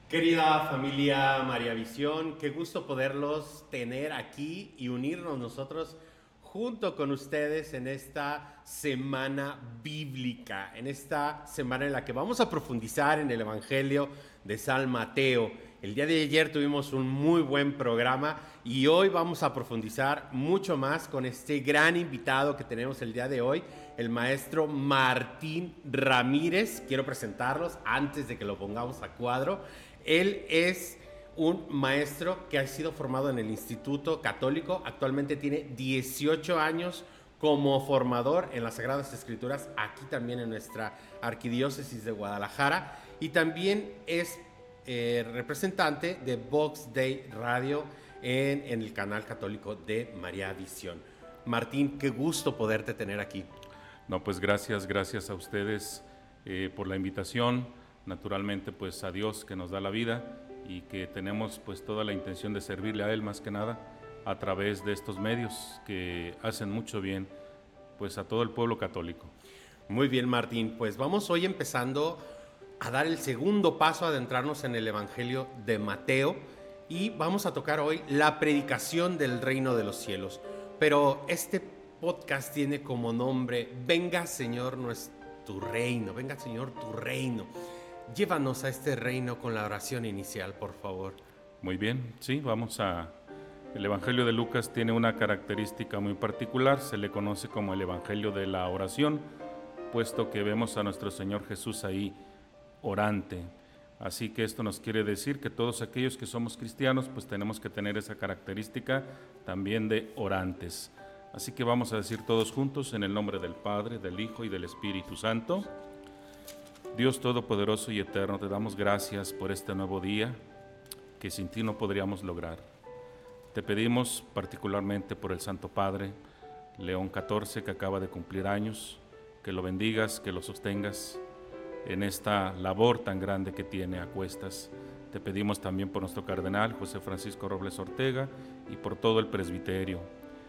Querida familia María Visión, qué gusto poderlos tener aquí y unirnos nosotros junto con ustedes en esta semana bíblica, en esta semana en la que vamos a profundizar en el Evangelio de San Mateo. El día de ayer tuvimos un muy buen programa y hoy vamos a profundizar mucho más con este gran invitado que tenemos el día de hoy, el maestro Martín Ramírez. Quiero presentarlos antes de que lo pongamos a cuadro. Él es un maestro que ha sido formado en el Instituto Católico. Actualmente tiene 18 años como formador en las Sagradas Escrituras, aquí también en nuestra Arquidiócesis de Guadalajara. Y también es representante de Vox Day Radio en el canal católico de María Visión. Martín, qué gusto poderte tener aquí. No, pues gracias a ustedes por la invitación. Naturalmente, pues a Dios que nos da la vida y que tenemos pues toda la intención de servirle a Él más que nada a través de estos medios que hacen mucho bien pues a todo el pueblo católico. Muy bien, Martín, pues vamos hoy empezando a dar el segundo paso, a adentrarnos en el Evangelio de Mateo y vamos a tocar hoy la predicación del reino de los cielos. Pero este podcast tiene como nombre Venga Señor tu reino, venga Señor tu reino. Llévanos a este reino con la oración inicial, por favor. Muy bien, sí, El Evangelio de Lucas tiene una característica muy particular, se le conoce como el Evangelio de la oración, puesto que vemos a nuestro Señor Jesús ahí orante. Así que esto nos quiere decir que todos aquellos que somos cristianos, pues tenemos que tener esa característica también de orantes. Así que vamos a decir todos juntos en el nombre del Padre, del Hijo y del Espíritu Santo. Dios Todopoderoso y Eterno, te damos gracias por este nuevo día que sin ti no podríamos lograr. Te pedimos particularmente por el Santo Padre, León XIV, que acaba de cumplir años, que lo bendigas, que lo sostengas en esta labor tan grande que tiene a cuestas. Te pedimos también por nuestro cardenal, José Francisco Robles Ortega, y por todo el presbiterio.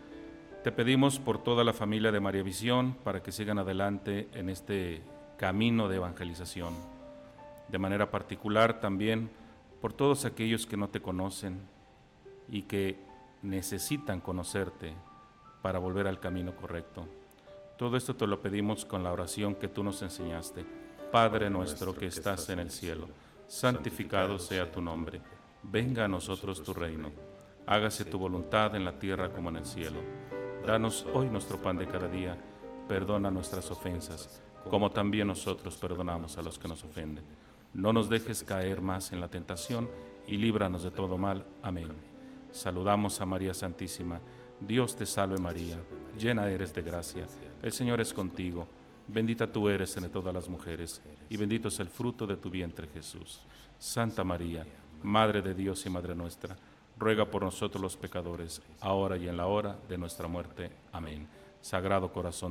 Te pedimos por toda la familia de María Visión, para que sigan adelante en este camino de evangelización. De manera particular también por todos aquellos que no te conocen y que necesitan conocerte para volver al camino correcto. Todo esto te lo pedimos con la oración que tú nos enseñaste. Padre nuestro que estás en el cielo, santificado sea tu nombre. Venga a nosotros tu reino. Hágase tu voluntad en la tierra como en el cielo. Danos hoy nuestro pan de cada día. Perdona nuestras ofensas, como también nosotros perdonamos a los que nos ofenden. No nos dejes caer más en la tentación y líbranos de todo mal. Amén. Saludamos a María Santísima. Dios te salve María, llena eres de gracia. El Señor es contigo. Bendita tú eres entre todas las mujeres, y bendito es el fruto de tu vientre, Jesús. Santa María, Madre de Dios y Madre nuestra, ruega por nosotros los pecadores, ahora y en la hora de nuestra muerte. Amén. Sagrado Corazón